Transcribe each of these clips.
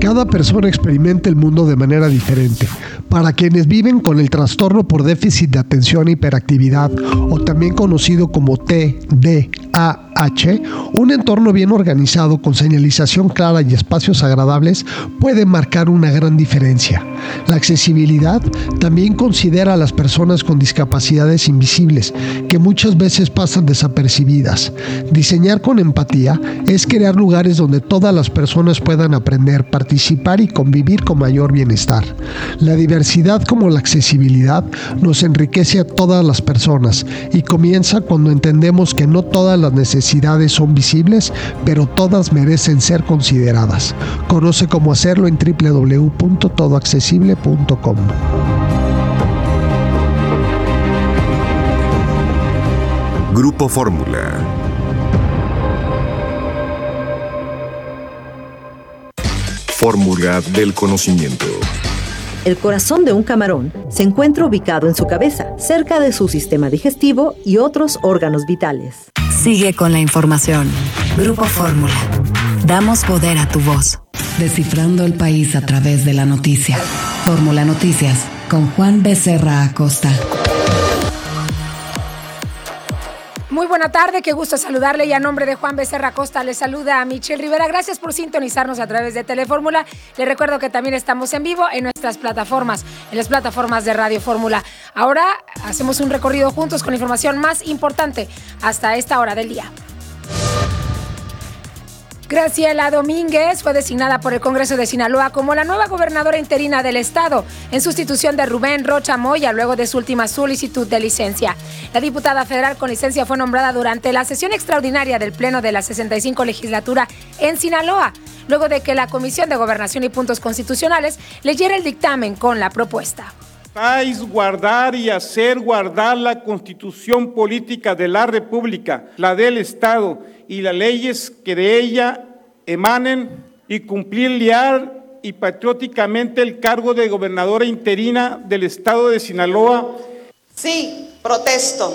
Cada persona experimenta el mundo de manera diferente. Para quienes viven con el trastorno por déficit de atención e hiperactividad, o también conocido como TDAH, un entorno bien organizado con señalización clara y espacios agradables puede marcar una gran diferencia. La accesibilidad también considera a las personas con discapacidades invisibles, que muchas veces pasan desapercibidas. Diseñar con empatía es crear lugares donde todas las personas puedan aprender, participar y convivir con mayor bienestar. La diversidad como la accesibilidad nos enriquece a todas las personas y comienza cuando entendemos que no todas las necesidades son visibles, pero todas merecen ser consideradas. Conoce cómo hacerlo en www.todoaccesible.com. Grupo Fórmula. Fórmula del conocimiento. El corazón de un camarón se encuentra ubicado en su cabeza, cerca de su sistema digestivo y otros órganos vitales. Sigue con la información. Grupo Fórmula. Damos poder a tu voz. Descifrando el país a través de la noticia. Fórmula Noticias con Juan Becerra Acosta. Muy buena tarde, qué gusto saludarle y a nombre de Juan Becerra Acosta le saluda a Michelle Rivera. Gracias por sintonizarnos a través de Telefórmula. Le recuerdo que también estamos en vivo en nuestras plataformas, en las plataformas de Radio Fórmula. Ahora hacemos un recorrido juntos con la información más importante hasta esta hora del día. Graciela Domínguez fue designada por el Congreso de Sinaloa como la nueva gobernadora interina del estado, en sustitución de Rubén Rocha Moya, luego de su última solicitud de licencia. La diputada federal con licencia fue nombrada durante la sesión extraordinaria del Pleno de la 65 legislatura en Sinaloa, luego de que la Comisión de Gobernación y Puntos Constitucionales leyera el dictamen con la propuesta. Guardar y hacer guardar la Constitución política de la República, la del Estado y las leyes que de ella emanen, y cumplir leal y patrióticamente el cargo de gobernadora interina del Estado de Sinaloa. Sí, protesto.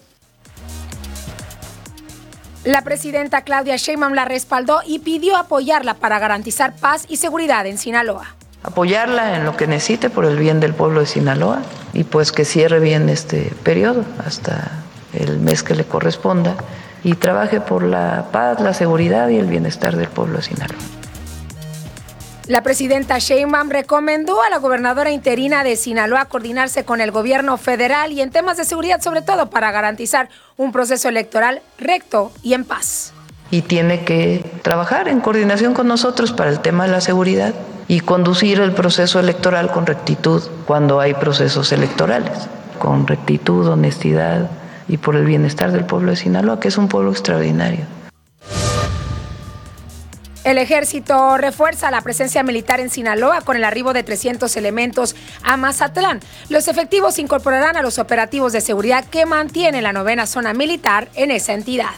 La presidenta Claudia Sheinbaum la respaldó y pidió apoyarla para garantizar paz y seguridad en Sinaloa. Apoyarla en lo que necesite por el bien del pueblo de Sinaloa y pues que cierre bien este periodo hasta el mes que le corresponda y trabaje por la paz, la seguridad y el bienestar del pueblo de Sinaloa. La presidenta Sheinbaum recomendó a la gobernadora interina de Sinaloa coordinarse con el gobierno federal y en temas de seguridad, sobre todo para garantizar un proceso electoral recto y en paz. Y tiene que trabajar en coordinación con nosotros para el tema de la seguridad y conducir el proceso electoral con rectitud cuando hay procesos electorales, con rectitud, honestidad y por el bienestar del pueblo de Sinaloa, que es un pueblo extraordinario. El ejército refuerza la presencia militar en Sinaloa con el arribo de 300 elementos a Mazatlán. Los efectivos se incorporarán a los operativos de seguridad que mantiene la 9ª zona militar en esa entidad.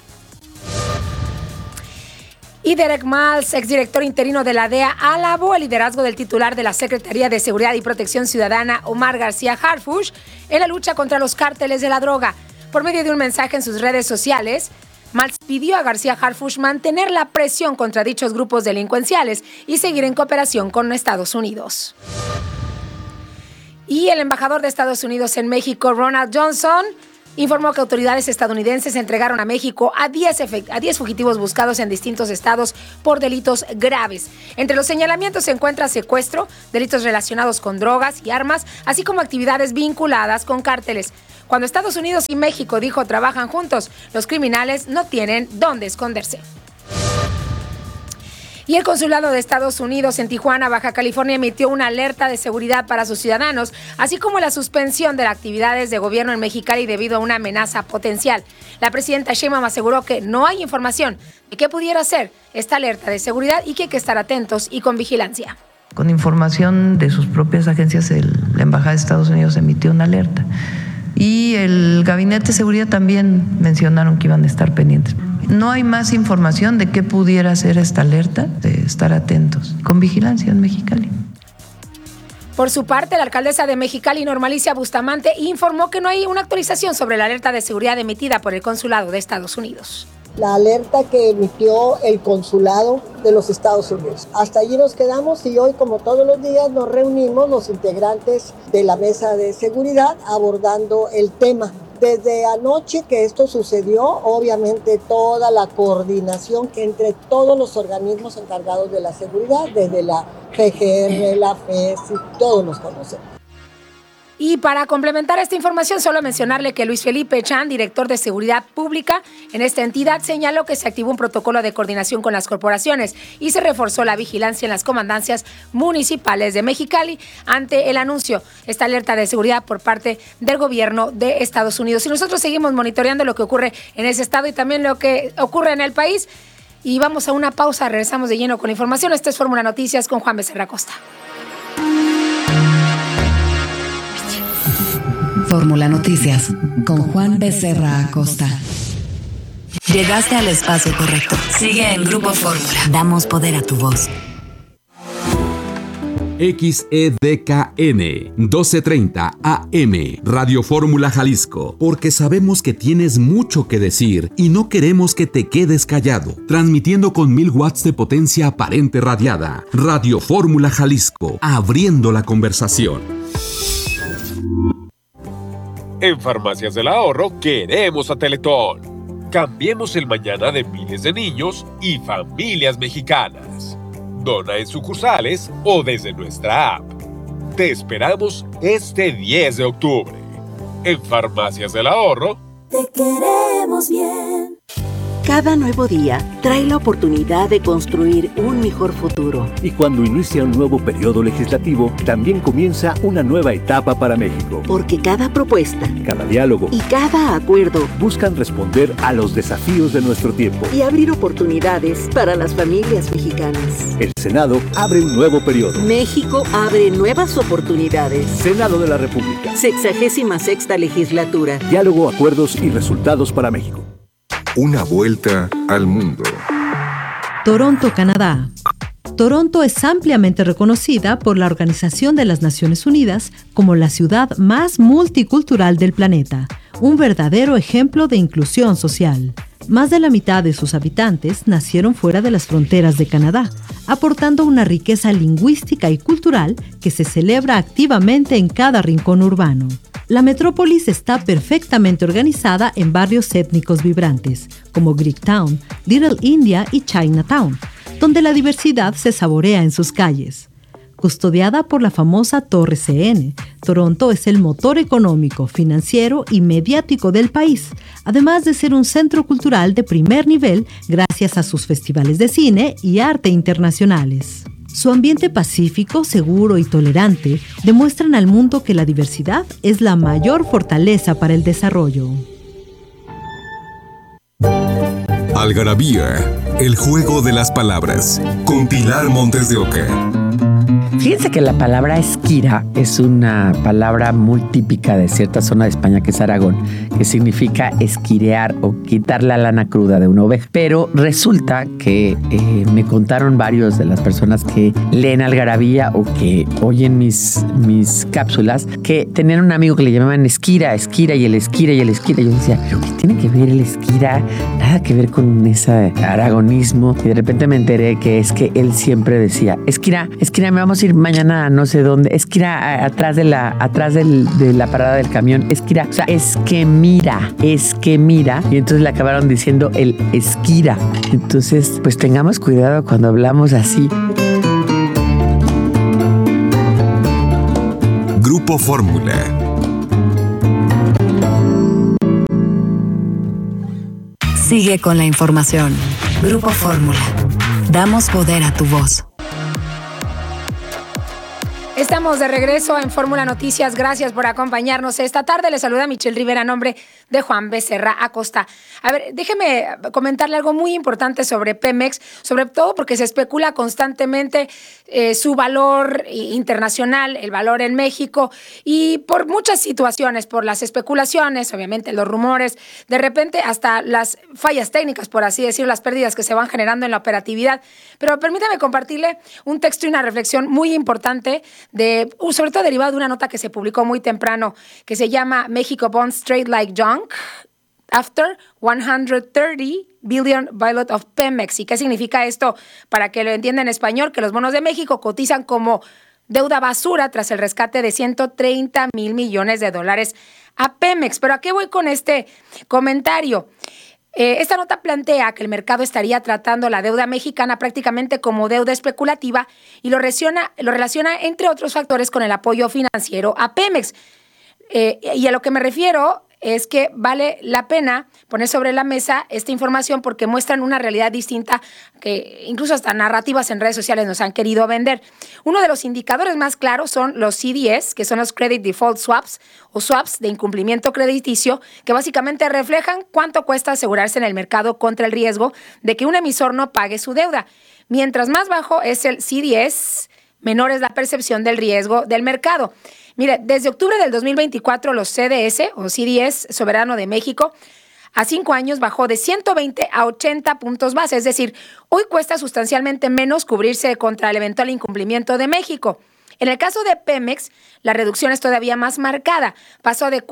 Y Derek Miles, exdirector interino de la DEA, alabó el liderazgo del titular de la Secretaría de Seguridad y Protección Ciudadana, Omar García Harfuch, en la lucha contra los cárteles de la droga. Por medio de un mensaje en sus redes sociales, Miles pidió a García Harfuch mantener la presión contra dichos grupos delincuenciales y seguir en cooperación con Estados Unidos. Y el embajador de Estados Unidos en México, Ronald Johnson, informó que autoridades estadounidenses entregaron a México a 10 fugitivos buscados en distintos estados por delitos graves. Entre los señalamientos se encuentra secuestro, delitos relacionados con drogas y armas, así como actividades vinculadas con cárteles. Cuando Estados Unidos y México, dijo, trabajan juntos, los criminales no tienen dónde esconderse. Y el Consulado de Estados Unidos en Tijuana, Baja California, emitió una alerta de seguridad para sus ciudadanos, así como la suspensión de las actividades de gobierno en Mexicali debido a una amenaza potencial. La presidenta Sheinbaum aseguró que no hay información de qué pudiera ser esta alerta de seguridad y que hay que estar atentos y con vigilancia. Con información de sus propias agencias, la Embajada de Estados Unidos emitió una alerta. Y el Gabinete de Seguridad también mencionaron que iban a estar pendientes. No hay más información de qué pudiera ser esta alerta, de estar atentos, con vigilancia en Mexicali. Por su parte, la alcaldesa de Mexicali, Normalicia Bustamante, informó que no hay una actualización sobre la alerta de seguridad emitida por el Consulado de Estados Unidos. la alerta que emitió el consulado de los Estados Unidos. Hasta allí nos quedamos y hoy, como todos los días, nos reunimos los integrantes de la mesa de seguridad abordando el tema. Desde anoche que esto sucedió, obviamente toda la coordinación entre todos los organismos encargados de la seguridad, desde la PGR, la FES, todos los conocemos. Y para complementar esta información, solo mencionarle que Luis Felipe Chan, director de Seguridad Pública en esta entidad, señaló que se activó un protocolo de coordinación con las corporaciones y se reforzó la vigilancia en las comandancias municipales de Mexicali ante el anuncio, esta alerta de seguridad por parte del gobierno de Estados Unidos. Y nosotros seguimos monitoreando lo que ocurre en ese estado y también lo que ocurre en el país. Y vamos a una pausa, regresamos de lleno con la información. Esto es Fórmula Noticias con Juan Becerra Acosta. Fórmula Noticias con Juan Becerra Acosta. Llegaste al espacio correcto. Sigue en Grupo Fórmula. Damos poder a tu voz. XEDKN 1230 AM Radio Fórmula Jalisco, porque sabemos que tienes mucho que decir y no queremos que te quedes callado. Transmitiendo con 1000 watts de potencia aparente radiada. Radio Fórmula Jalisco, abriendo la conversación. En Farmacias del Ahorro queremos a Teletón. Cambiemos el mañana de miles de niños y familias mexicanas. Dona en sucursales o desde nuestra app. Te esperamos este 10 de octubre. En Farmacias del Ahorro, te queremos bien. Cada nuevo día trae la oportunidad de construir un mejor futuro. Y cuando inicia un nuevo periodo legislativo, también comienza una nueva etapa para México. Porque cada propuesta, cada diálogo y cada acuerdo buscan responder a los desafíos de nuestro tiempo y abrir oportunidades para las familias mexicanas. El Senado abre un nuevo periodo. México abre nuevas oportunidades. Senado de la República. 66ª legislatura. Diálogo, acuerdos y resultados para México. Una vuelta al mundo. Toronto, Canadá. Toronto es ampliamente reconocida por la Organización de las Naciones Unidas como la ciudad más multicultural del planeta, un verdadero ejemplo de inclusión social. Más de la mitad de sus habitantes nacieron fuera de las fronteras de Canadá, aportando una riqueza lingüística y cultural que se celebra activamente en cada rincón urbano. La metrópolis está perfectamente organizada en barrios étnicos vibrantes, como Greektown, Little India y Chinatown, donde la diversidad se saborea en sus calles. Custodiada por la famosa Torre CN, Toronto es el motor económico, financiero y mediático del país, además de ser un centro cultural de primer nivel gracias a sus festivales de cine y arte internacionales. Su ambiente pacífico, seguro y tolerante demuestran al mundo que la diversidad es la mayor fortaleza para el desarrollo. Algarabía, el juego de las palabras, con Pilar Montes de Oca. Fíjense que la palabra esquira es una palabra muy típica de cierta zona de España, que es Aragón, que significa esquirear o quitar la lana cruda de una oveja. Pero resulta que me contaron varios de las personas que leen Algarabía o que oyen mis cápsulas, que tenían un amigo que le llamaban esquira, y el esquira. Yo decía, ¿pero qué tiene que ver el esquira? Nada que ver con ese aragonismo. Y de repente me enteré que es que él siempre decía, esquira, me vamos a ir mañana a no sé dónde, es que irá atrás de la parada del camión, es que irá, o sea, es que mira, y entonces le acabaron diciendo el esquira. Entonces, pues tengamos cuidado cuando hablamos así. Grupo Fórmula. Sigue con la información. Grupo Fórmula. Damos poder a tu voz. Estamos de regreso en Fórmula Noticias. Gracias por acompañarnos esta tarde. Les saluda Michelle Rivera a nombre de Juan Becerra Acosta. A ver, déjeme comentarle algo muy importante sobre Pemex, sobre todo porque se especula constantemente su valor internacional, el valor en México, y por muchas situaciones, por las especulaciones, obviamente los rumores, de repente hasta las fallas técnicas, por así decirlo, las pérdidas que se van generando en la operatividad. Pero permítame compartirle un texto y una reflexión muy importante sobre todo derivado de una nota que se publicó muy temprano, que se llama México Bonds Trade Like Junk, after 130 billion bailout of Pemex. ¿Y qué significa esto? Para que lo entienda en español, que los bonos de México cotizan como deuda basura tras el rescate de 130 mil millones de dólares a Pemex. ¿Pero a qué voy con este comentario? Esta nota plantea que el mercado estaría tratando la deuda mexicana prácticamente como deuda especulativa y lo relaciona, entre otros factores, con el apoyo financiero a Pemex. Y a lo que me refiero es que vale la pena poner sobre la mesa esta información porque muestran una realidad distinta que incluso hasta narrativas en redes sociales nos han querido vender. Uno de los indicadores más claros son los CDS, que son los Credit Default Swaps o swaps de incumplimiento crediticio, que básicamente reflejan cuánto cuesta asegurarse en el mercado contra el riesgo de que un emisor no pague su deuda. Mientras más bajo es el CDS, menor es la percepción del riesgo del mercado. Mire, desde octubre del 2024 los CDS o CDS soberano de México a 5 años bajó de 120 a 80 puntos base. Es decir, hoy cuesta sustancialmente menos cubrirse contra el eventual incumplimiento de México. En el caso de Pemex, la reducción es todavía más marcada. Pasó de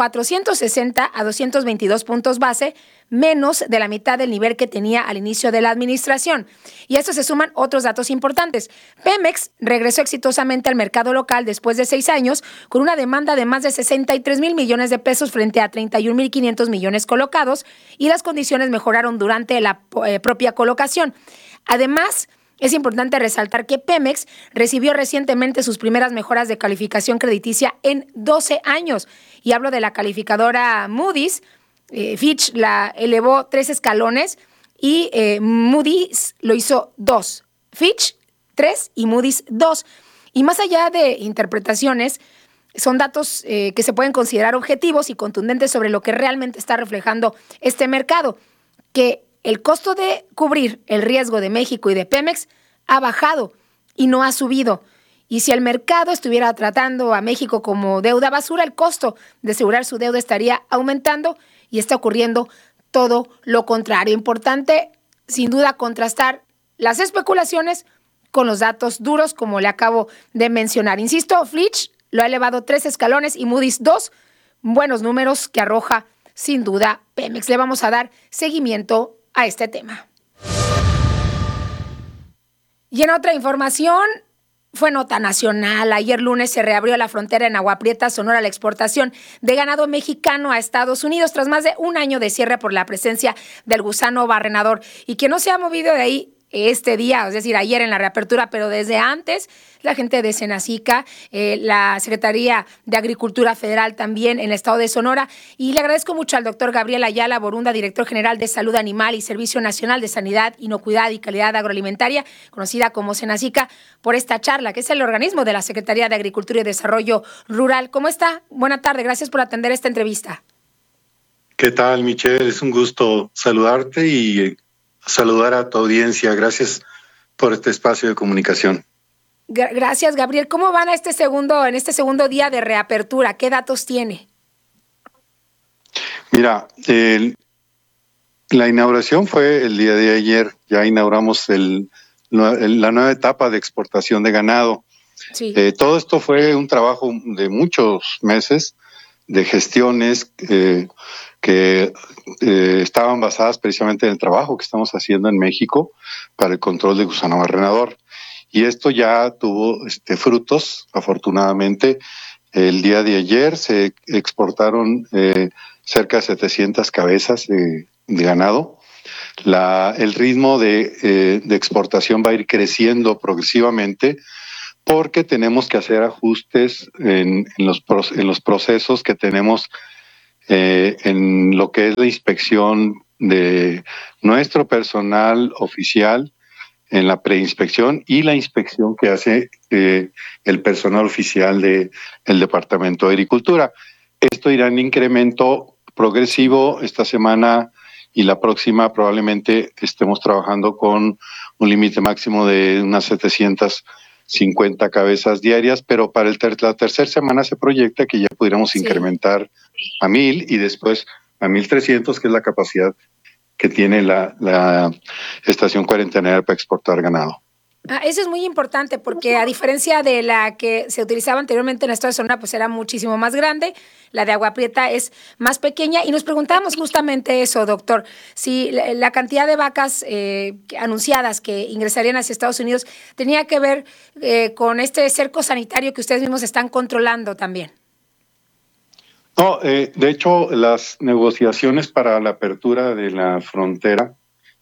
460 a 222 puntos base, menos de la mitad del nivel que tenía al inicio de la administración. Y a esto se suman otros datos importantes. Pemex regresó exitosamente al mercado local después de 6 años con una demanda de más de 63 mil millones de pesos frente a 31.500 millones colocados, y las condiciones mejoraron durante la propia colocación. Además, es importante resaltar que Pemex recibió recientemente sus primeras mejoras de calificación crediticia en 12 años. Y hablo de la calificadora Moody's. Fitch la elevó 3 escalones y Moody's lo hizo 2. Fitch 3 y Moody's 2. Y más allá de interpretaciones, son datos que se pueden considerar objetivos y contundentes sobre lo que realmente está reflejando este mercado, que el costo de cubrir el riesgo de México y de Pemex ha bajado y no ha subido. Y si el mercado estuviera tratando a México como deuda basura, el costo de asegurar su deuda estaría aumentando, y está ocurriendo todo lo contrario. Importante, sin duda, contrastar las especulaciones con los datos duros, como le acabo de mencionar. Insisto, Fitch lo ha elevado 3 escalones y Moody's 2. Buenos números que arroja, sin duda, Pemex. Le vamos a dar seguimiento a este tema. Y en otra información, fue nota nacional. Ayer lunes se reabrió la frontera en Agua Prieta, Sonora, la exportación de ganado mexicano a Estados Unidos tras más de un año de cierre por la presencia del gusano barrenador. Y quien no se ha movido de ahí este día, es decir, ayer en la reapertura, pero desde antes, la gente de Senacica, la Secretaría de Agricultura Federal también en el estado de Sonora. Y le agradezco mucho al doctor Gabriel Ayala Borunda, director general de Salud Animal y Servicio Nacional de Sanidad, Inocuidad y Calidad Agroalimentaria, conocida como Senacica, por esta charla, que es el organismo de la Secretaría de Agricultura y Desarrollo Rural. ¿Cómo está? Buena tarde, gracias por atender esta entrevista. ¿Qué tal, Michelle? Es un gusto saludarte y saludar a tu audiencia. Gracias por este espacio de comunicación. Gracias, Gabriel. ¿Cómo van en este segundo día de reapertura? ¿Qué datos tiene? Mira, la inauguración fue el día de ayer. Ya inauguramos la nueva etapa de exportación de ganado. Sí. Todo esto fue un trabajo de muchos meses de gestiones que estaban basadas precisamente en el trabajo que estamos haciendo en México para el control de gusano barrenador. Y esto ya tuvo frutos, afortunadamente. El día de ayer se exportaron cerca de 700 cabezas de ganado. El ritmo de exportación va a ir creciendo progresivamente porque tenemos que hacer ajustes en los procesos que tenemos en lo que es la inspección de nuestro personal oficial, en la preinspección y la inspección que hace el personal oficial del Departamento de Agricultura. Esto irá en incremento progresivo. Esta semana y la próxima probablemente estemos trabajando con un límite máximo de unas 750 cabezas diarias, pero para la tercera semana se proyecta que ya pudiéramos incrementar a 1,000 y después a 1,300, que es la capacidad que tiene la estación cuarentenaria para exportar ganado. Eso es muy importante porque a diferencia de la que se utilizaba anteriormente en el estado de Sonora, pues era muchísimo más grande, la de Agua Prieta es más pequeña y nos preguntábamos justamente eso, doctor, si la cantidad de vacas anunciadas que ingresarían hacia Estados Unidos tenía que ver con este cerco sanitario que ustedes mismos están controlando también. No, de hecho, las negociaciones para la apertura de la frontera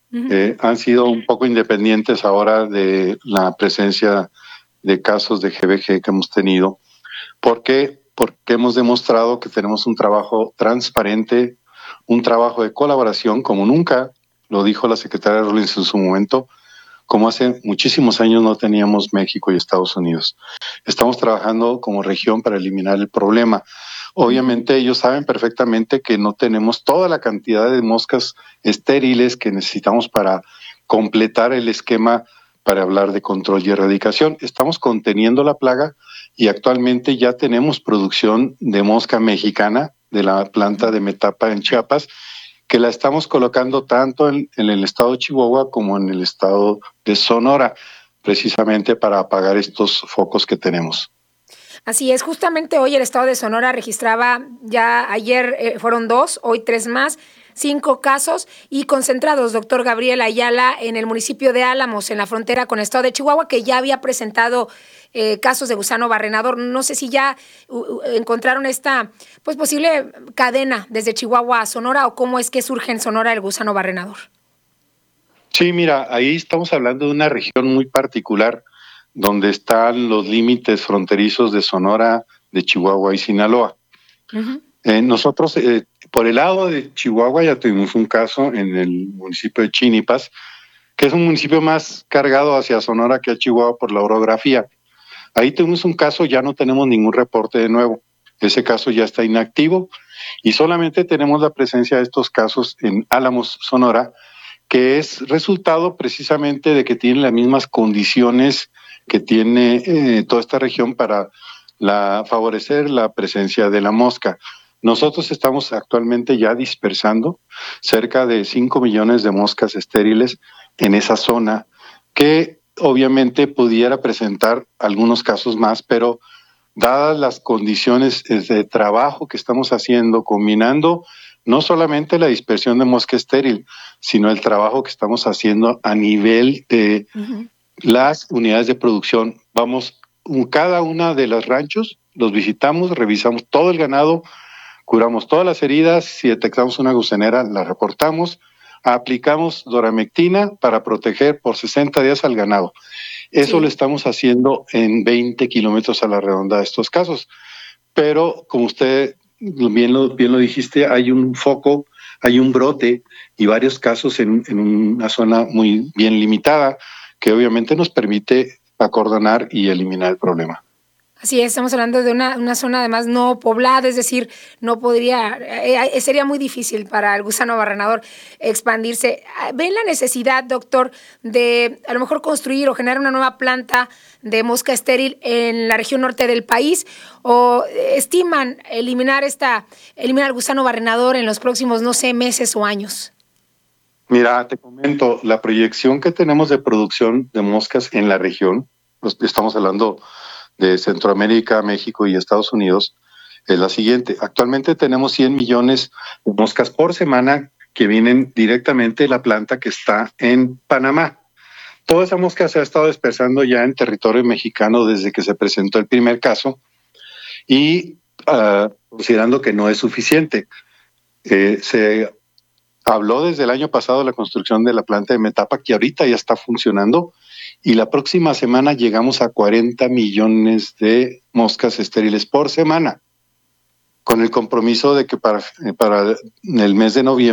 han sido un poco independientes ahora de la presencia de casos de GBG que hemos tenido. ¿Por qué? Porque hemos demostrado que tenemos un trabajo transparente, un trabajo de colaboración, como nunca lo dijo la secretaria Rollins en su momento, como hace muchísimos años no teníamos México y Estados Unidos. Estamos trabajando como región para eliminar el problema. Obviamente ellos saben perfectamente que no tenemos toda la cantidad de moscas estériles que necesitamos para completar el esquema para hablar de control y erradicación. Estamos conteniendo la plaga y actualmente ya tenemos producción de mosca mexicana de la planta de Metapa en Chiapas, que la estamos colocando tanto en el estado de Chihuahua como en el estado de Sonora, precisamente para apagar estos focos que tenemos. Así es, justamente hoy el estado de Sonora registraba, ya ayer fueron 2, hoy 3 más, 5 casos y concentrados, doctor Gabriel Ayala, en el municipio de Álamos, en la frontera con el estado de Chihuahua, que ya había presentado casos de gusano barrenador. No sé si ya encontraron esta pues posible cadena desde Chihuahua a Sonora o cómo es que surge en Sonora el gusano barrenador. Sí, mira, ahí estamos hablando de una región muy particular donde están los límites fronterizos de Sonora, de Chihuahua y Sinaloa. Nosotros, por el lado de Chihuahua, ya tuvimos un caso en el municipio de Chinipas, que es un municipio más cargado hacia Sonora que a Chihuahua por la orografía. Ahí tuvimos un caso, ya no tenemos ningún reporte de nuevo. Ese caso ya está inactivo y solamente tenemos la presencia de estos casos en Álamos, Sonora, que es resultado precisamente de que tienen las mismas condiciones que tiene toda esta región para favorecer la presencia de la mosca. Nosotros estamos actualmente ya dispersando cerca de 5 millones de moscas estériles en esa zona, que obviamente pudiera presentar algunos casos más, pero dadas las condiciones de trabajo que estamos haciendo, combinando no solamente la dispersión de mosca estéril, sino el trabajo que estamos haciendo a nivel de las unidades de producción. Vamos cada una de los ranchos, los visitamos, revisamos todo el ganado, curamos todas las heridas, si detectamos una gusanera la reportamos, aplicamos doramectina para proteger por 60 días al ganado. Eso lo estamos haciendo en 20 kilómetros a la redonda de estos casos. Pero como usted bien lo dijiste, hay un foco, hay un brote y varios casos en una zona muy bien limitada que obviamente nos permite acordonar y eliminar el problema. Así es, estamos hablando de una zona además no poblada, es decir, no podría, sería muy difícil para el gusano barrenador expandirse. ¿Ven la necesidad, doctor, de a lo mejor construir o generar una nueva planta de mosca estéril en la región norte del país? ¿O estiman eliminar el gusano barrenador en los próximos, no sé, meses o años? Mira, te comento, la proyección que tenemos de producción de moscas en la región, estamos hablando de Centroamérica, México y Estados Unidos, es la siguiente. Actualmente tenemos 100 millones de moscas por semana que vienen directamente de la planta que está en Panamá. Toda esa mosca se ha estado dispersando ya en territorio mexicano desde que se presentó el primer caso y considerando que no es suficiente. Se habló desde el año pasado de la construcción de la planta de Metapa, que ahorita ya está funcionando, y la próxima semana llegamos a 40 millones de moscas estériles por semana, con el compromiso de que para el mes de noviembre